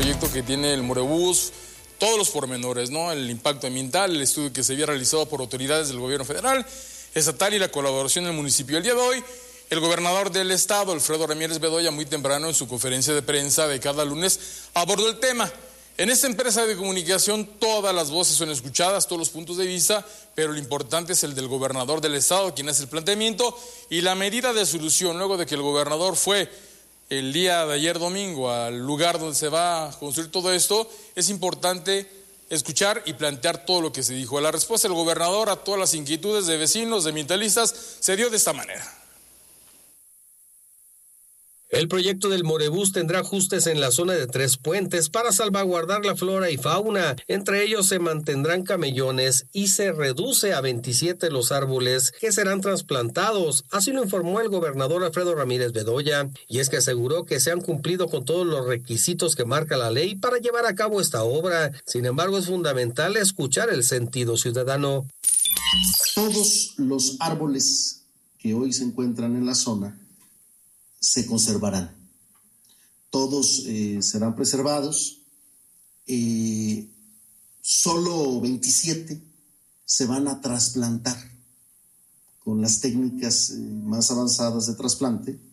proyecto que tiene el Morebús, todos los pormenores, ¿no? El impacto ambiental, el estudio que se había realizado por autoridades del gobierno federal, estatal y la colaboración del municipio. El día de hoy, el gobernador del estado, Alfredo Ramírez Bedoya, muy temprano en su conferencia de prensa de cada lunes, abordó el tema. En esta empresa de comunicación todas las voces son escuchadas, todos los puntos de vista, pero lo importante es el del gobernador del estado, quien hace el planteamiento y la medida de solución. Luego de que el gobernador fue el día de ayer domingo al lugar donde se va a construir todo esto, es importante escuchar y plantear todo lo que se dijo. La respuesta del gobernador a todas las inquietudes de vecinos, de ambientalistas, se dio de esta manera. El proyecto del Morebús tendrá ajustes en la zona de Tres Puentes para salvaguardar la flora y fauna. Entre ellos se mantendrán camellones y se reduce a 27 los árboles que serán trasplantados. Así lo informó el gobernador Alfredo Ramírez Bedoya. Y es que aseguró que se han cumplido con todos los requisitos que marca la ley para llevar a cabo esta obra. Sin embargo, es fundamental escuchar el sentido ciudadano. Todos los árboles que hoy se encuentran en la zona se conservarán, todos serán preservados, solo 27 se van a trasplantar con las técnicas más avanzadas de trasplante,